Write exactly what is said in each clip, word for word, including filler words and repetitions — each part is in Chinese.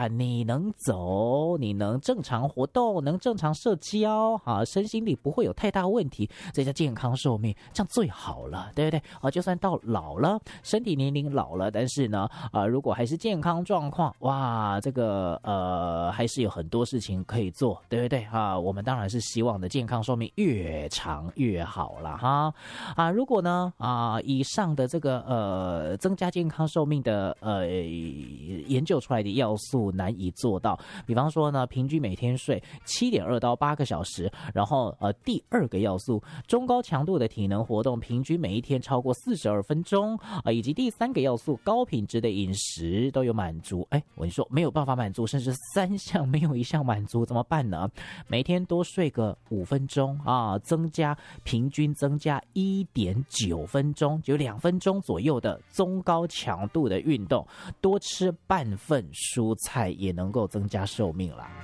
啊，你能走，你能正常活动，能正常社交啊，身心里不会有太大问题，这叫健康寿命，这样最好了，对不对啊？就算到老了，身体年龄老了，但是呢，啊，如果还是健康状况，哇，这个呃，还是有很多事情可以做，对不对啊？我们当然是希望的健康寿命越长越好了哈。啊，如果呢啊，以上的这个呃增加健康寿命的呃研究出来的要素难以做到，比方说呢，平均每天睡七点二到八个小时，然后呃第二个要素，中高强度的体能活动，平均每一天超过四十二分钟啊、呃，以及第三个要素，高品质的饮食都有满足。哎，我跟你说没有办法满足，甚至三项没有一项满足怎么办呢？每天多睡个五分钟啊，增加平均增加一点九分钟，就两分钟左右的中高强度的运动，多吃半份蔬菜也能够增加寿命啦。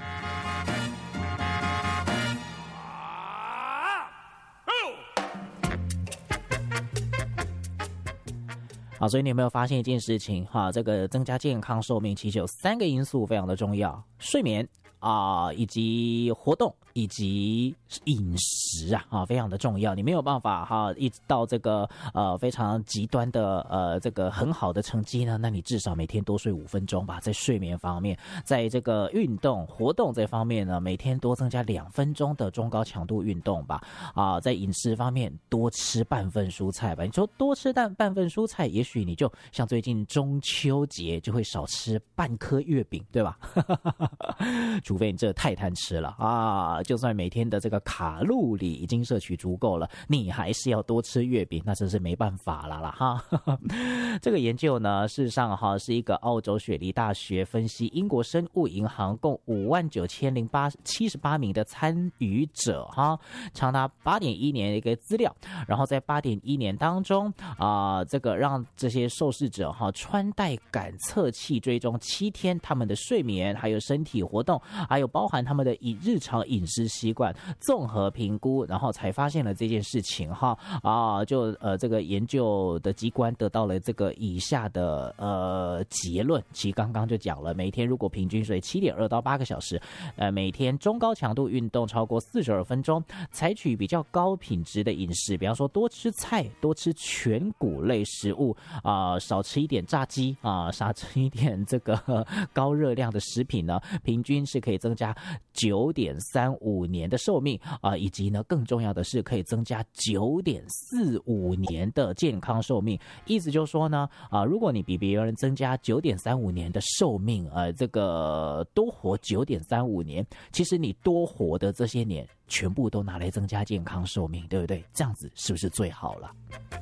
好，所以你有没有发现一件事情哈？这个增加健康寿命其实有三个因素非常的重要：睡眠啊、呃，以及活动，以及饮食啊，啊，非常的重要。你没有办法哈，一直到这个呃非常极端的呃这个很好的成绩呢，那你至少每天多睡五分钟吧，在睡眠方面，在这个运动活动这方面呢，每天多增加两分钟的中高强度运动吧。啊，在饮食方面多吃半份蔬菜吧。你说多吃半半份蔬菜，也许你就像最近中秋节就会少吃半颗月饼，对吧？除非你这太贪吃了啊！就算每天的这个卡路里已经摄取足够了，你还是要多吃月饼，那真是没办法了啦哈。这个研究呢，事实上哈是一个澳洲雪梨大学分析英国生物银行共五万九千零八七十八名的参与者哈，长达八点一年的一个资料，然后在八点一年当中啊、呃，这个让这些受试者哈穿戴感测器追踪七天他们的睡眠，还有身体活动，还有包含他们的以日常饮食习惯，综合评估，然后才发现了这件事情哈啊，就呃这个研究的机关得到了这个以下的呃结论。其实刚刚就讲了，每天如果平均睡七点二到八个小时，呃每天中高强度运动超过四十二分钟，采取比较高品质的饮食，比方说多吃菜，多吃全谷类食物啊、呃，少吃一点炸鸡啊、呃，少吃一点这个高热量的食品呢，平均是可以增加九点三五年的寿命啊、呃，以及呢更重要的是可以增加九点四五年的健康寿命。意思就是说呢啊、呃，如果你比别人增加九点三五年的寿命，呃，这个多活九点三五年，其实你多活的这些年全部都拿来增加健康寿命，对不对？这样子是不是最好了？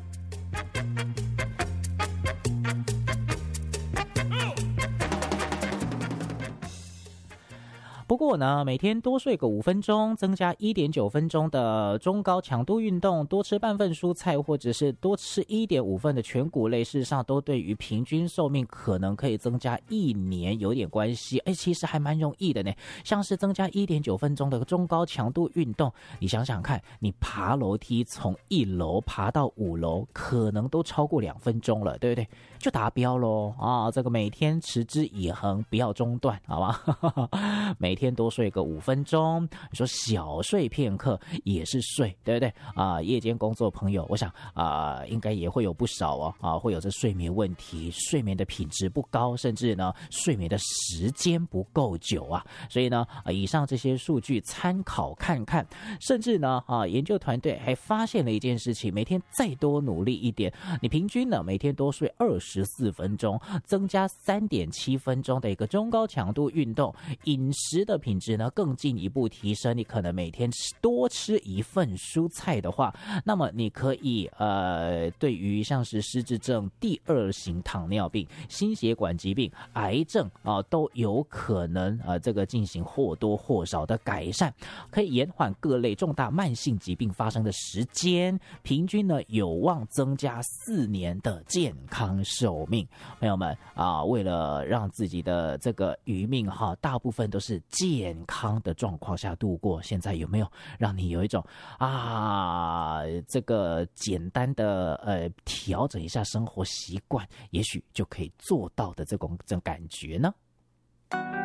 不过呢，每天多睡个五分钟，增加 一点九分钟的中高强度运动，多吃半份蔬菜，或者是多吃 一点五份的全谷类，事实上都对于平均寿命可能可以增加一年有点关系。哎，其实还蛮容易的呢。像是增加 一点九分钟的中高强度运动，你想想看，你爬楼梯从一楼爬到五楼，可能都超过两分钟了，对不对？就达标咯啊！这个每天持之以恒，不要中断，好吗？每天多睡个五分钟，你说小睡片刻也是睡，对不对啊？夜间工作朋友，我想啊，应该也会有不少哦啊，会有这睡眠问题，睡眠的品质不高，甚至呢睡眠的时间不够久啊。所以呢，啊，以上这些数据参考看看，甚至呢啊，研究团队还发现了一件事情：每天再多努力一点，你平均呢每天多睡二十四分钟，增加 三点七分钟的一个中高强度运动，饮食的品质呢更进一步提升，你可能每天多吃一份蔬菜的话，那么你可以呃对于像是失智症、第二型糖尿病、心血管疾病、癌症啊、呃、都有可能啊、呃、这个进行或多或少的改善，可以延缓各类重大慢性疾病发生的时间，平均呢有望增加四年的健康寿命。朋友们啊、呃，为了让自己的这个余命哈，大部分都是健康的状况下度过，现在有没有让你有一种啊这个简单的呃调整一下生活习惯，也许就可以做到的这种这种感觉呢？